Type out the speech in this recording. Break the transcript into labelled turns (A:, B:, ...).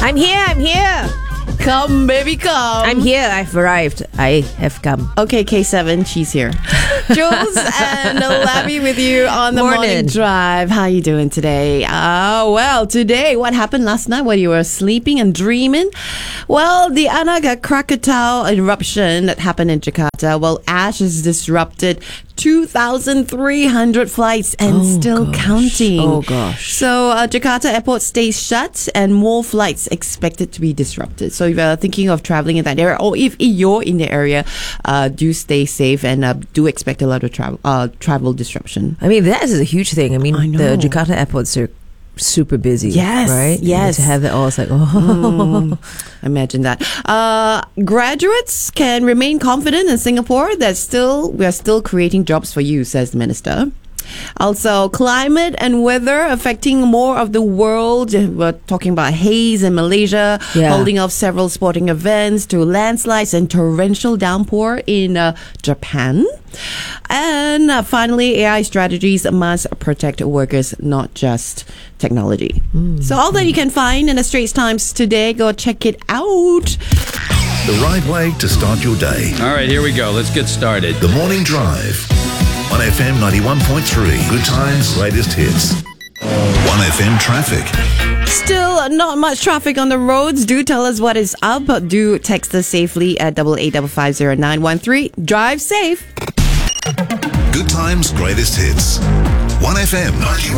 A: I'm here.
B: Come, baby, come.
A: I'm here. I've arrived. I have come.
B: Okay, K7, she's here. Jules and Labby with you on the morning drive. How you doing today? Well, today, what happened last night while you were sleeping and dreaming? Well, the Anak Krakatau eruption that happened in Jakarta, well, ash has disrupted 2,300 flights and still counting.
A: Oh, gosh.
B: So, Jakarta airport stays shut and more flights expected to be disrupted. So, if you're thinking of traveling in that area, or if you're in the area, do stay safe and do expect a lot of travel disruption.
A: I mean, that is a huge thing. I mean,
B: I know.
A: the Jakarta airports are super busy.
B: Yes,
A: right?
B: yes.
A: And to have it all, it's like, oh.
B: Imagine that. Graduates can remain confident in Singapore. We are still creating jobs for you, says the minister. Also, climate and weather affecting more of the world. We're talking about haze in Malaysia, holding off several sporting events, to landslides and torrential downpour in Japan. And finally, AI strategies must protect workers, not just technology. So all that you can find in the Straits Times today, go check it out.
C: The right way to start your day.
D: All right, here we go. Let's get started.
C: The Morning Drive. 1FM 91.3. Good times, latest hits. 1FM traffic.
B: Still not much traffic on the roads. Do tell us what is up. Do text us safely at 88550913. Drive safe.
C: Good times, greatest hits. 1FM 91.